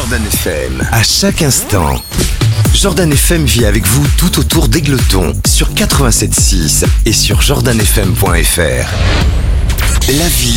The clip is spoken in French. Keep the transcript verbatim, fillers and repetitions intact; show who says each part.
Speaker 1: Jordan F M. À chaque instant, Jordan F M vit avec vous tout autour d'Égletons sur quatre-vingt-sept virgule six et sur jordan f m point f r. La vie